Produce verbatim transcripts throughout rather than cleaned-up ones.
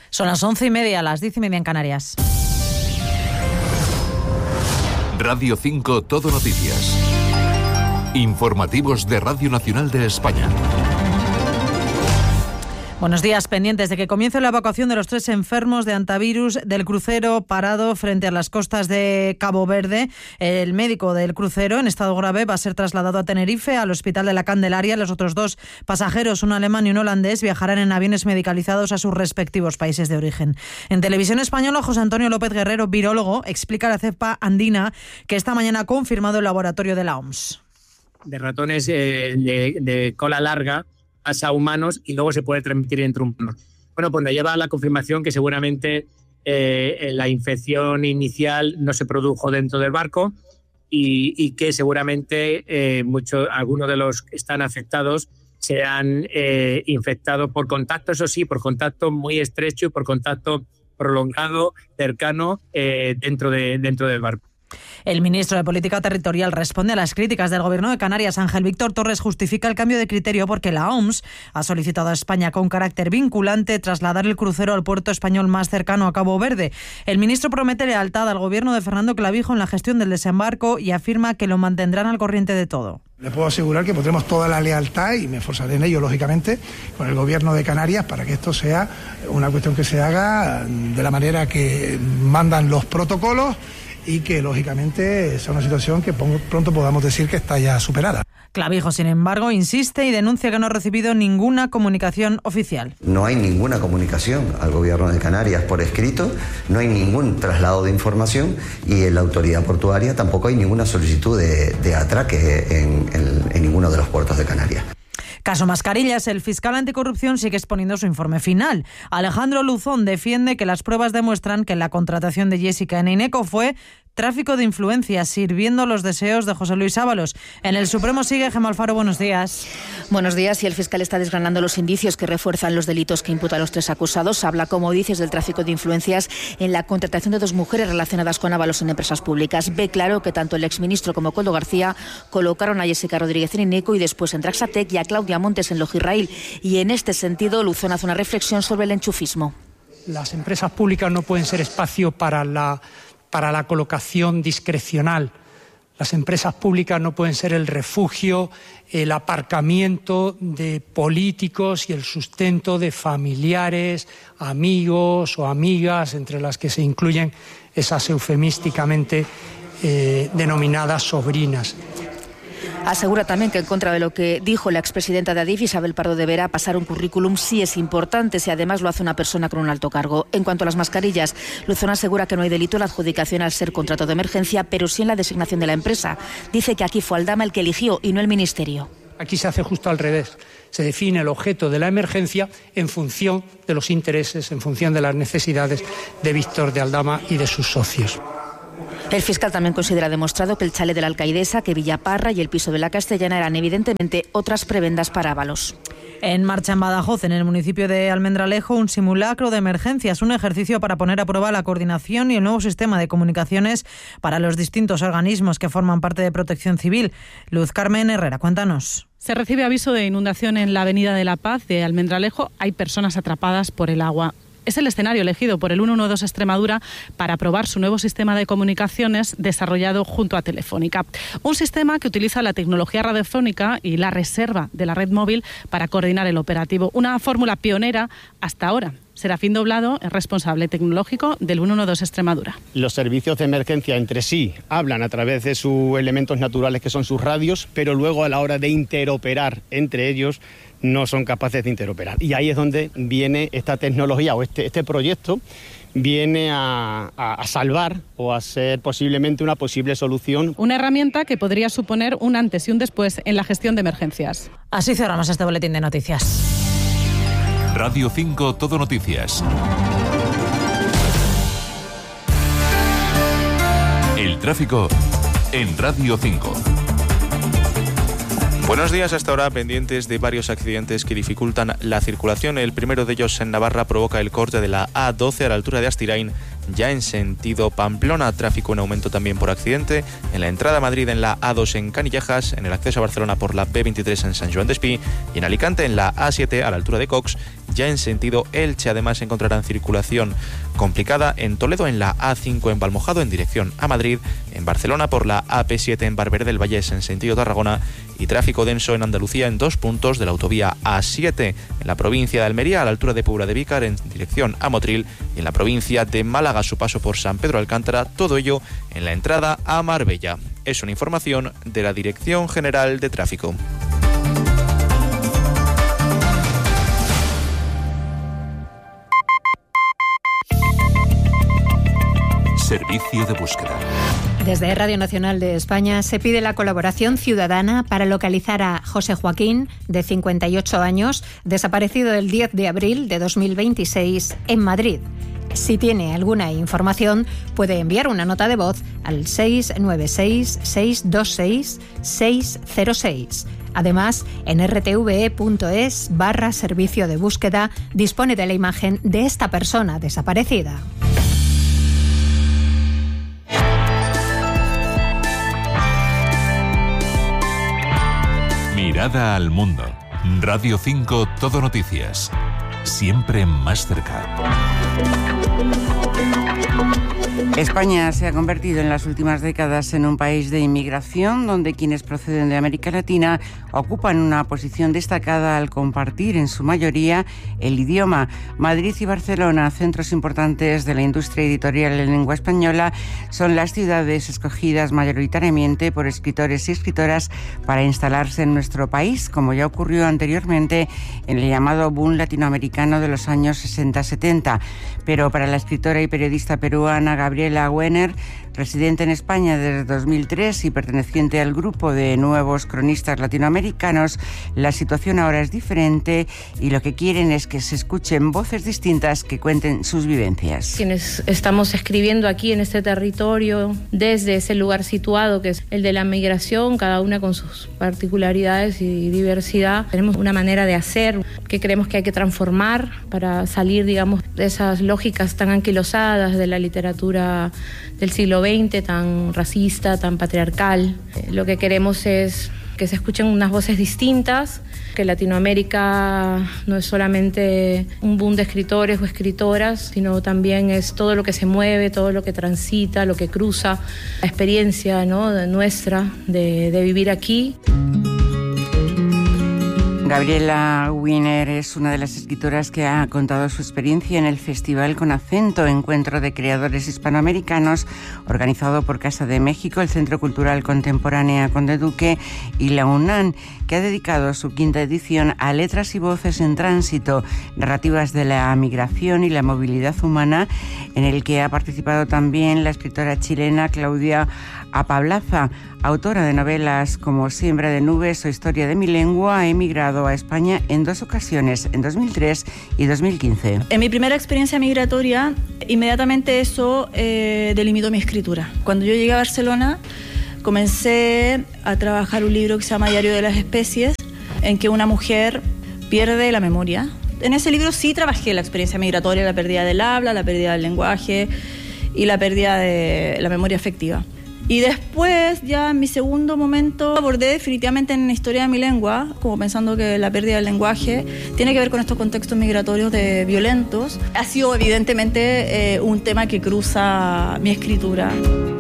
Son las once y media, las diez y media en Canarias. Radio cinco Todo Noticias. Informativos de Radio Nacional de España. Buenos días, pendientes de que comience la evacuación de los tres enfermos de hantavirus del crucero parado frente a las costas de Cabo Verde. El médico del crucero, en estado grave, va a ser trasladado a Tenerife, al Hospital de la Candelaria. Los otros dos pasajeros, un alemán y un holandés, viajarán en aviones medicalizados a sus respectivos países de origen. En Televisión Española, José Antonio López Guerrero, virólogo, explica a la cepa andina que esta mañana ha confirmado el laboratorio de la O M S. De ratones eh, de, de cola larga a humanos y luego se puede transmitir entre humanos. Bueno, pues nos lleva a la confirmación que seguramente eh, la infección inicial no se produjo dentro del barco y, y que seguramente eh, muchos, algunos de los que están afectados se han eh, infectado por contacto, eso sí, por contacto muy estrecho y por contacto prolongado, cercano, eh, dentro, de, dentro del barco. El ministro de Política Territorial responde a las críticas del Gobierno de Canarias. Ángel Víctor Torres justifica el cambio de criterio porque la O M S ha solicitado a España con carácter vinculante trasladar el crucero al puerto español más cercano a Cabo Verde. El ministro promete lealtad al Gobierno de Fernando Clavijo en la gestión del desembarco y afirma que lo mantendrán al corriente de todo. Le puedo asegurar que pondremos toda la lealtad, y me esforzaré en ello, lógicamente, con el Gobierno de Canarias para que esto sea una cuestión que se haga de la manera que mandan los protocolos y que, lógicamente, sea una situación que pronto podamos decir que está ya superada. Clavijo, sin embargo, insiste y denuncia que no ha recibido ninguna comunicación oficial. No hay ninguna comunicación al Gobierno de Canarias por escrito, no hay ningún traslado de información y en la autoridad portuaria tampoco hay ninguna solicitud de, de atraque en, en, en ninguno de los puertos de Canarias. Caso mascarillas, el fiscal anticorrupción sigue exponiendo su informe final. Alejandro Luzón defiende que las pruebas demuestran que la contratación de Jessica en Ineco fue tráfico de influencias, sirviendo los deseos de José Luis Ábalos. En el Supremo sigue Gemma Alfaro, buenos días. Buenos días, y el fiscal está desgranando los indicios que refuerzan los delitos que imputa a los tres acusados. Habla, como dices, del tráfico de influencias en la contratación de dos mujeres relacionadas con Ábalos en empresas públicas. Ve claro que tanto el exministro como Koldo García colocaron a Jessica Rodríguez en Ineco y después en Traxatec y a Claudia Montes en Logirrail. Y en este sentido, Luzón hace una reflexión sobre el enchufismo. Las empresas públicas no pueden ser espacio para la para la colocación discrecional. Las empresas públicas no pueden ser el refugio, el aparcamiento de políticos y el sustento de familiares, amigos o amigas, entre las que se incluyen esas eufemísticamente eh, denominadas sobrinas. Asegura también que, en contra de lo que dijo la expresidenta de Adif, Isabel Pardo de Vera, pasar un currículum sí es importante si además lo hace una persona con un alto cargo. En cuanto a las mascarillas, Luzón asegura que no hay delito en la adjudicación al ser contrato de emergencia, pero sí en la designación de la empresa. Dice que aquí fue Aldama el que eligió y no el Ministerio. Aquí se hace justo al revés. Se define el objeto de la emergencia en función de los intereses, en función de las necesidades de Víctor de Aldama y de sus socios. El fiscal también considera demostrado que el chalet de la Alcaidesa, que Villaparra y el piso de la Castellana eran evidentemente otras prebendas para Ábalos. En marcha en Badajoz, en el municipio de Almendralejo, un simulacro de emergencias, un ejercicio para poner a prueba la coordinación y el nuevo sistema de comunicaciones para los distintos organismos que forman parte de Protección Civil. Luz Carmen Herrera, cuéntanos. Se recibe aviso de inundación en la Avenida de la Paz de Almendralejo. Hay personas atrapadas por el agua. Es el escenario elegido por el ciento doce Extremadura para probar su nuevo sistema de comunicaciones desarrollado junto a Telefónica. Un sistema que utiliza la tecnología radiofónica y la reserva de la red móvil para coordinar el operativo. Una fórmula pionera hasta ahora. Serafín Doblado es responsable tecnológico del ciento doce Extremadura. Los servicios de emergencia entre sí hablan a través de sus elementos naturales que son sus radios, pero luego a la hora de interoperar entre ellos no son capaces de interoperar. Y ahí es donde viene esta tecnología o este, este proyecto viene a, a, a salvar o a ser posiblemente una posible solución. Una herramienta que podría suponer un antes y un después en la gestión de emergencias. Así cerramos este boletín de noticias. Radio cinco Todo Noticias. El tráfico en Radio cinco. Buenos días, hasta ahora pendientes de varios accidentes que dificultan la circulación. El primero de ellos en Navarra provoca el corte de la A doce a la altura de Astirain, ya en sentido Pamplona. Tráfico en aumento también por accidente en la entrada a Madrid en la A dos en Canillejas, en el acceso a Barcelona por la B veintitrés en Sant Joan d'Espí y en Alicante en la A siete a la altura de Cox, ya en sentido Elche. Además, encontrarán circulación complicada en Toledo, en la A cinco en Valmojado en dirección a Madrid, en Barcelona por la A P siete en Barberá del Vallés en sentido Tarragona y tráfico denso en Andalucía en dos puntos de la autovía A siete, en la provincia de Almería a la altura de Puebla de Vícar en dirección a Motril y en la provincia de Málaga su paso por San Pedro Alcántara, todo ello en la entrada a Marbella. Es una información de la Dirección General de Tráfico. Servicio de búsqueda. Desde Radio Nacional de España se pide la colaboración ciudadana para localizar a José Joaquín, de cincuenta y ocho años, desaparecido el diez de abril de dos mil veintiséis en Madrid. Si tiene alguna información, puede enviar una nota de voz al seis nueve seis, seis dos seis, seis cero seis. Además, en r t v e punto es barra servicio de búsqueda dispone de la imagen de esta persona desaparecida. Mirada al mundo. Radio cinco, Todo Noticias. Siempre más cerca. España se ha convertido en las últimas décadas en un país de inmigración donde quienes proceden de América Latina ocupan una posición destacada al compartir en su mayoría el idioma. Madrid y Barcelona, centros importantes de la industria editorial en lengua española, son las ciudades escogidas mayoritariamente por escritores y escritoras para instalarse en nuestro país, como ya ocurrió anteriormente en el llamado boom latinoamericano de los años sesenta setenta. Pero para la escritora y periodista peruana Gabriela Wener, residente en España desde dos mil tres y perteneciente al grupo de nuevos cronistas latinoamericanos, la situación ahora es diferente y lo que quieren es que se escuchen voces distintas que cuenten sus vivencias. Quienes estamos escribiendo aquí en este territorio, desde ese lugar situado que es el de la migración, cada una con sus particularidades y diversidad, tenemos una manera de hacer que creemos que hay que transformar para salir, digamos, de esas lógicas tan anquilosadas de la literatura del siglo veinte, tan racista, tan patriarcal. Lo que queremos es que se escuchen unas voces distintas, que Latinoamérica no es solamente un boom de escritores o escritoras, sino también es todo lo que se mueve, todo lo que transita, lo que cruza, la experiencia, ¿no?, de nuestra de, de vivir aquí. Gabriela Wener es una de las escritoras que ha contado su experiencia en el Festival con Acento, encuentro de creadores hispanoamericanos, organizado por Casa de México, el Centro Cultural Contemporánea Conde Duque y la UNAM, que ha dedicado su quinta edición a letras y voces en tránsito, narrativas de la migración y la movilidad humana, en el que ha participado también la escritora chilena Claudia Apablaza, autora de novelas como Siembra de nubes o Historia de mi lengua. Ha emigrado a España en dos ocasiones, en dos mil tres y dos mil quince. En mi primera experiencia migratoria, inmediatamente eso eh, delimitó mi escritura. Cuando yo llegué a Barcelona, comencé a trabajar un libro que se llama Diario de las Especies, en que una mujer pierde la memoria. En ese libro sí trabajé la experiencia migratoria, la pérdida del habla, la pérdida del lenguaje y la pérdida de la memoria afectiva. Y después, ya en mi segundo momento, abordé definitivamente en la historia de mi lengua, como pensando que la pérdida del lenguaje tiene que ver con estos contextos migratorios de violentos. Ha sido evidentemente eh, un tema que cruza mi escritura.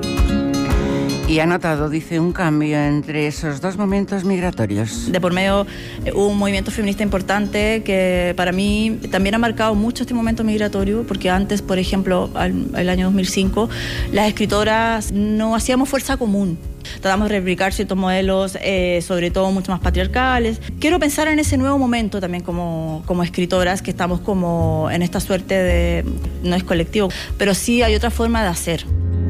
Y ha notado, dice, un cambio entre esos dos momentos migratorios. De por medio eh, hubo un movimiento feminista importante que para mí también ha marcado mucho este momento migratorio, porque antes, por ejemplo, al, el año dos mil cinco, las escritoras no hacíamos fuerza común. Tratamos de replicar ciertos modelos, eh, sobre todo mucho más patriarcales. Quiero pensar en ese nuevo momento también como, como escritoras, que estamos como en esta suerte de, no es colectivo, pero sí hay otra forma de hacer.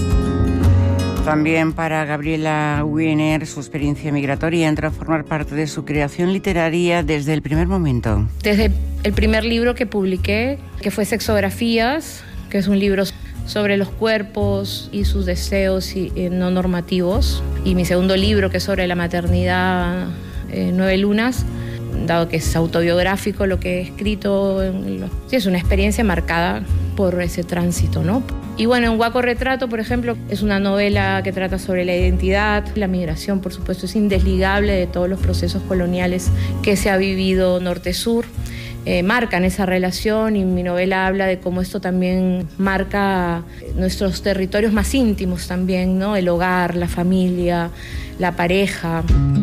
También para Gabriela Wener, su experiencia migratoria entró a formar parte de su creación literaria desde el primer momento. Desde el primer libro que publiqué, que fue Sexografías, que es un libro sobre los cuerpos y sus deseos y, eh, no normativos, y mi segundo libro, que es sobre la maternidad, eh, Nueve Lunas, dado que es autobiográfico lo que he escrito, sí, es una experiencia marcada por ese tránsito, ¿no? Y bueno, en Huaco Retrato, por ejemplo, es una novela que trata sobre la identidad. La migración, por supuesto, es indesligable de todos los procesos coloniales que se ha vivido norte-sur. eh, marcan esa relación, y mi novela habla de cómo esto también marca nuestros territorios más íntimos también, ¿no? El hogar, la familia, la pareja.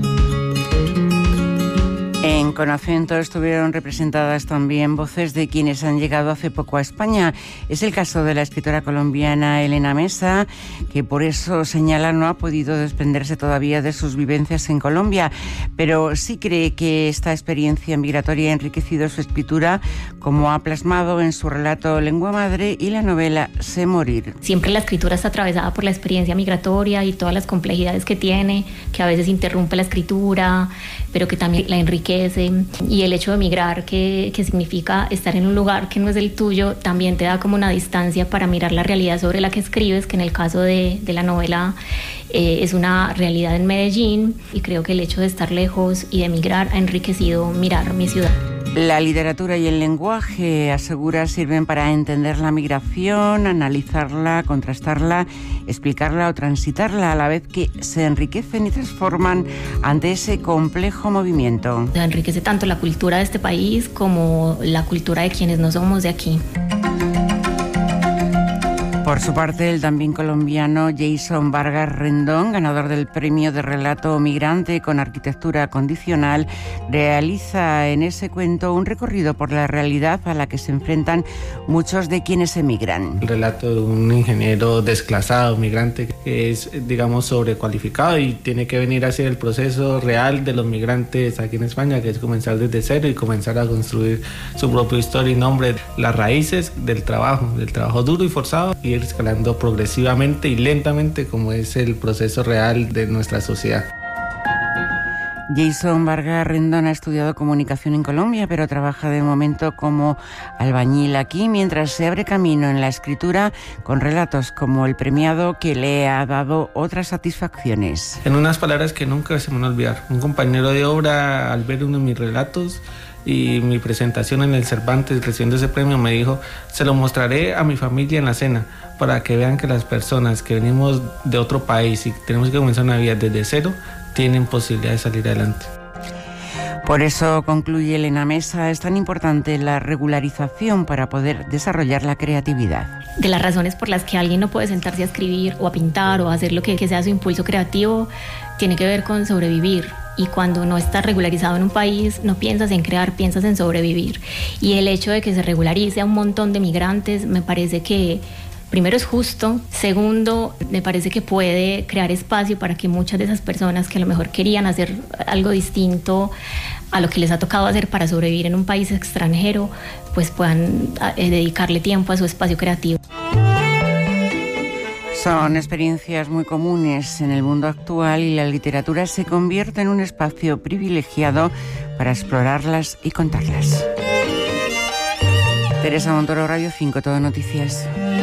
En Con Acento estuvieron representadas también voces de quienes han llegado hace poco a España. Es el caso de la escritora colombiana Elena Mesa, que por eso señala no ha podido desprenderse todavía de sus vivencias en Colombia, pero sí cree que esta experiencia migratoria ha enriquecido su escritura, como ha plasmado en su relato Lengua Madre y la novela Sé Morir. Siempre la escritura está atravesada por la experiencia migratoria y todas las complejidades que tiene, que a veces interrumpe la escritura, pero que también la enriquece. Y el hecho de emigrar, que, que significa estar en un lugar que no es el tuyo, también te da como una distancia para mirar la realidad sobre la que escribes, que en el caso de, de la novela eh, es una realidad en Medellín, y creo que el hecho de estar lejos y de emigrar ha enriquecido mirar mi ciudad. La literatura y el lenguaje, asegura, sirven para entender la migración, analizarla, contrastarla, explicarla o transitarla, a la vez que se enriquecen y transforman ante ese complejo movimiento. Enriquece tanto la cultura de este país como la cultura de quienes no somos de aquí. Por su parte, el también colombiano Jason Vargas Rendón, ganador del premio de relato migrante con arquitectura condicional, realiza en ese cuento un recorrido por la realidad a la que se enfrentan muchos de quienes emigran. El relato de un ingeniero desclasado, migrante, que es, digamos, sobrecualificado y tiene que venir a hacer el proceso real de los migrantes aquí en España, que es comenzar desde cero y comenzar a construir su propia historia y nombre, las raíces del trabajo, del trabajo duro y forzado, y ir escalando progresivamente y lentamente, como es el proceso real de nuestra sociedad. Jason Vargas Rendón ha estudiado comunicación en Colombia, pero trabaja de momento como albañil aquí, mientras se abre camino en la escritura con relatos como el premiado, que le ha dado otras satisfacciones. En unas palabras que nunca se me van a olvidar, un compañero de obra, al ver uno de mis relatos y mi presentación en el Cervantes recibiendo ese premio, me dijo: se lo mostraré a mi familia en la cena, para que vean que las personas que venimos de otro país y tenemos que comenzar una vida desde cero, tienen posibilidad de salir adelante. Por eso, concluye Elena Mesa, es tan importante la regularización para poder desarrollar la creatividad. De las razones por las que alguien no puede sentarse a escribir o a pintar o a hacer lo que, que sea su impulso creativo, tiene que ver con sobrevivir. Y cuando no estás regularizado en un país, no piensas en crear, piensas en sobrevivir. Y el hecho de que se regularice a un montón de migrantes me parece que, primero, es justo. Segundo, me parece que puede crear espacio para que muchas de esas personas que a lo mejor querían hacer algo distinto a lo que les ha tocado hacer para sobrevivir en un país extranjero, pues puedan eh, dedicarle tiempo a su espacio creativo. Son experiencias muy comunes en el mundo actual, y la literatura se convierte en un espacio privilegiado para explorarlas y contarlas. Teresa Montoro, Radio cinco, Todo Noticias.